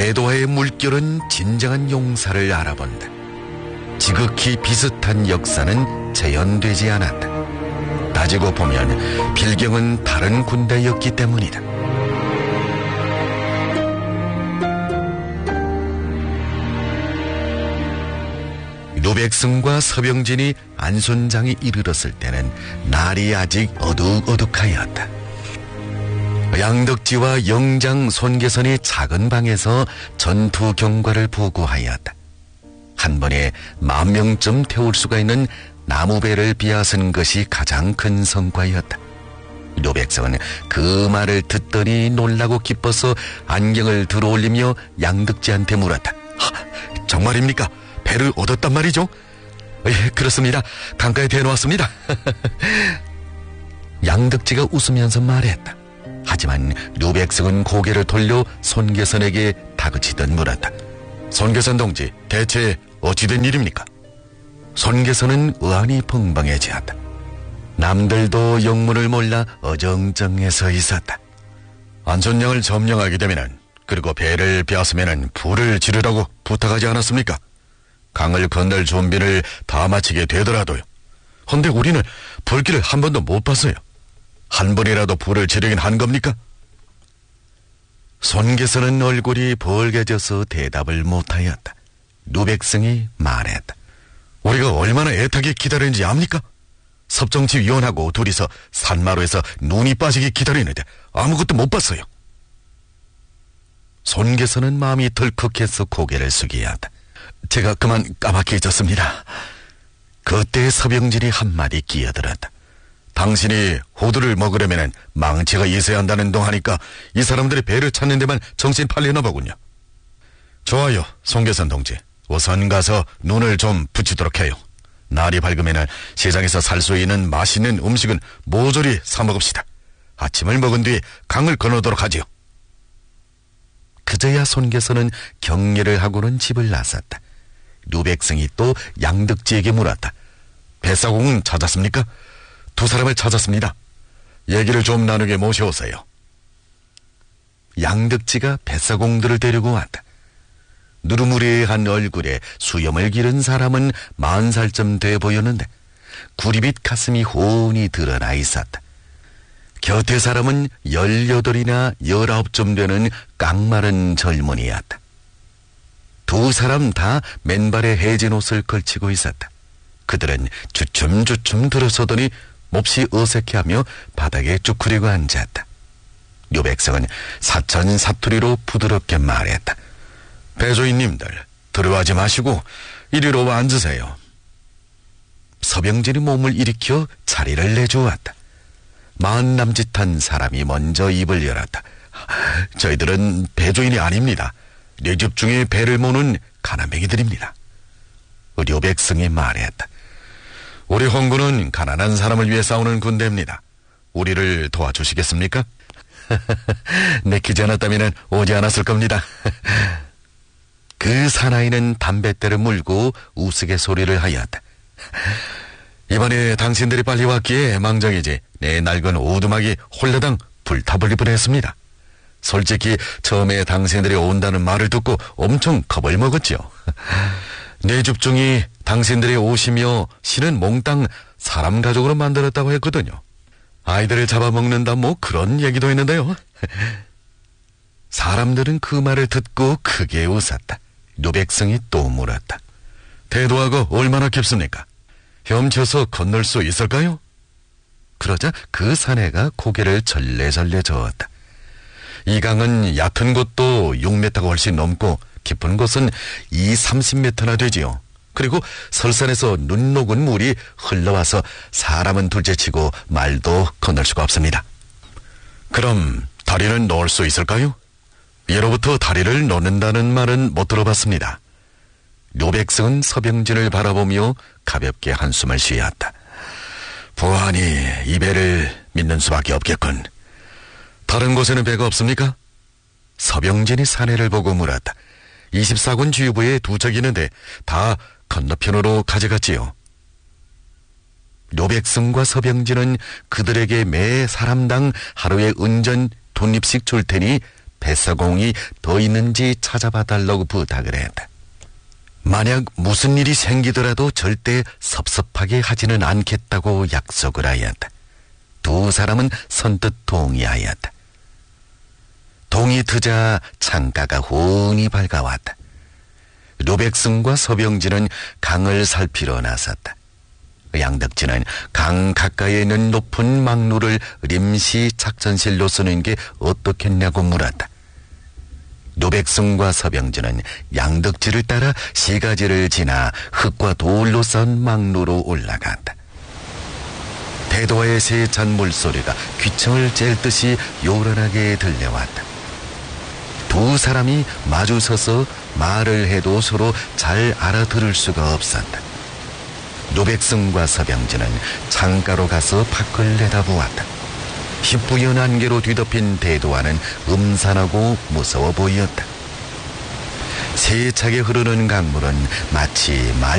배도와의 물결은 진정한 용사를 알아본다. 지극히 비슷한 역사는 재현되지 않았다. 따지고 보면 필경은 다른 군대였기 때문이다. 노백승과 서병진이 안손장에 이르렀을 때는 날이 아직 어둑어둑하였다. 양덕지와 영장 손계선이 작은 방에서 전투 경과를 보고하였다. 한 번에 10,000명쯤 태울 수가 있는 나무배를 비아쓴 것이 가장 큰 성과였다. 노백성은 그 말을 듣더니 놀라고 기뻐서 안경을 들어올리며 양덕지한테 물었다. 정말입니까? 배를 얻었단 말이죠? 예, 그렇습니다. 강가에 대놓았습니다. 양덕지가 웃으면서 말했다. 하지만 노백성은 고개를 돌려 손계선에게 다그치듯 물었다. 손계선 동지, 대체 어찌된 일입니까? 손계선은 의안이 펑방해지었다. 남들도 영문을 몰라 어정쩡해서 있었다. 안손양을 점령하게 되면은, 그리고 배를 빼앗으면은 불을 지르라고 부탁하지 않았습니까? 강을 건널 준비를 다 마치게 되더라도요. 헌데 우리는 불길을 한 번도 못 봤어요. 한 번이라도 불을 지르긴 한 겁니까? 손계선은 얼굴이 벌개져서 대답을 못하였다. 노백성이 말했다. 우리가 얼마나 애타게 기다리는지 압니까? 섭정치위원하고 둘이서 산마루에서 눈이 빠지게 기다리는데 아무것도 못 봤어요. 손계선은 마음이 덜컥해서 고개를 숙여야 한다. 제가 그만 까맣게 잊었습니다. 그때 서병진이 한마디 끼어들었다. 당신이 호두를 먹으려면 망치가 있어야 한다는 동하니까 이 사람들이 배를 찾는 데만 정신 팔리나 보군요. 좋아요, 손계선 동지. 우선 가서 눈을 좀 붙이도록 해요. 날이 밝으면 세상에서 살 수 있는 맛있는 음식은 모조리 사 먹읍시다. 아침을 먹은 뒤 강을 건너도록 하지요. 그제야 손계선은 격려를 하고는 집을 나섰다. 노백성이 또 양덕지에게 물었다. 뱃사공은 찾았습니까? 두 사람을 찾았습니다. 얘기를 좀 나누게 모셔오세요. 양덕지가 뱃사공들을 데리고 왔다. 누르무리한 얼굴에 수염을 기른 사람은 40살쯤 돼 보였는데 구리빛 가슴이 훤히 드러나 있었다. 곁에 사람은 18이나 19쯤 되는 깡마른 젊은이였다. 두 사람 다 맨발에 해진 옷을 걸치고 있었다. 그들은 주춤주춤 들어서더니 몹시 어색해하며 바닥에 쭈그리고 앉았다. 노백성은 사천사투리로 부드럽게 말했다. 배조인님들, 들어가지 마시고 이리로 와 앉으세요. 서병진이 몸을 일으켜 자리를 내주었다. 만남짓한 사람이 먼저 입을 열었다. 저희들은 배조인이 아닙니다. 내 집 중에 배를 모는 가난뱅이들입니다. 노백성이 말했다. 우리 홍군은 가난한 사람을 위해 싸우는 군대입니다. 우리를 도와주시겠습니까? 내키지 않았다면 오지 않았을 겁니다. 그 사나이는 담뱃대를 물고 우스갯소리를 하였다. 이번에 당신들이 빨리 왔기에 망정이지 내 낡은 오두막이 홀라당 불타버릴 뻔했습니다. 솔직히 처음에 당신들이 온다는 말을 듣고 엄청 겁을 먹었죠. 내 집중이 당신들이 오시며 실은 몽땅 사람 가족으로 만들었다고 했거든요. 아이들을 잡아먹는다 뭐 그런 얘기도 했는데요. 사람들은 그 말을 듣고 크게 웃었다. 노백성이 또 물었다. 대도하고 얼마나 깊습니까? 헤엄쳐서 건널 수 있을까요? 그러자 그 사내가 고개를 절레절레 저었다. 이 강은 얕은 곳도 6m가 훨씬 넘고 깊은 곳은 30m나 되지요. 그리고 설산에서 눈 녹은 물이 흘러와서 사람은 둘째치고 말도 건널 수가 없습니다. 그럼 다리는 놓을 수 있을까요? 예로부터 다리를 놓는다는 말은 못 들어봤습니다. 노백성은 서병진을 바라보며 가볍게 한숨을 쉬었다. 보아하니 이 배를 믿는 수밖에 없겠군. 다른 곳에는 배가 없습니까? 서병진이 사내를 보고 물었다. 24군 주유부에 2척 있는데 다 건너편으로 가져갔지요. 노백성과 서병진은 그들에게 매 사람당 하루에 은전 돈입씩 줄 테니 뱃사공이 더 있는지 찾아봐 달라고 부탁을 했다. 만약 무슨 일이 생기더라도 절대 섭섭하게 하지는 않겠다고 약속을 하였다. 두 사람은 선뜻 동의하였다. 동이 트자 창가가 훤히 밝아왔다. 노백승과 서병진은 강을 살피러 나섰다. 양덕진은 강 가까이에 있는 높은 망루를 림시 작전실로 쓰는 게 어떻겠냐고 물었다. 노백승과 서병진은 양덕지를 따라 시가지를 지나 흙과 돌로 쌓은 망루로 올라간다. 대도와의 세찬 물소리가 귀청을 잴 듯이 요란하게 들려왔다. 두 사람이 마주서서 말을 해도 서로 잘 알아들을 수가 없었다. 노백승과 서병진은 창가로 가서 밖을 내다보았다. 희뿌연 안개로 뒤덮인 대도와는 음산하고 무서워 보였다. 세차게 흐르는 강물은 마치 말